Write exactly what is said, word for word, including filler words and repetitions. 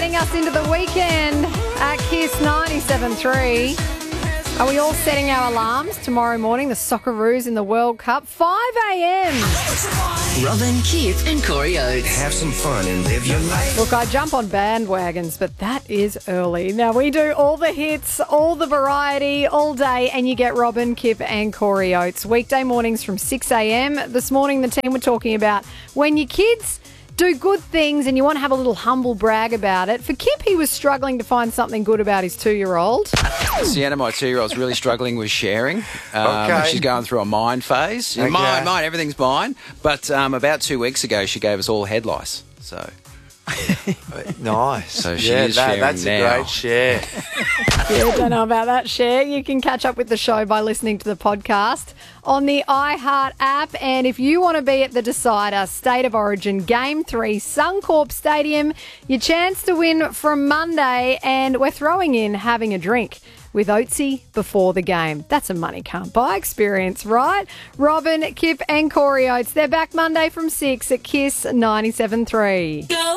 getting us into the weekend at Kiss ninety-seven three. Are we all setting our alarms tomorrow morning? The Socceroos in the World Cup, five a.m. Robin, Kip and Corey Oates. Have some fun and live your life. Look, I jump on bandwagons, but that is early. Now, we do all the hits, all the variety, all day, and you get Robin, Kip and Corey Oates. Weekday mornings from six a.m. This morning, the team were talking about when your kids do good things and you want to have a little humble brag about it. For Kip, he was struggling to find something good about his two-year-old. Sienna, my two-year-old's really struggling with sharing. Um, Okay. She's going through a mine phase. Okay. Mine, mine, everything's mine. But um, about two weeks ago, she gave us all head lice. So, Nice. So she yeah, is that, sharing that's now. a great share. Yeah, don't know about that, Cher. You can catch up with the show by listening to the podcast on the iHeart app. And if you want to be at the Decider State of Origin Game three, Suncorp Stadium, your chance to win from Monday. And we're throwing in having a drink with Oatsy before the game. That's a money can't buy experience, right? Robin, Kip and Corey Oates, they're back Monday from six at Kiss ninety-seven three.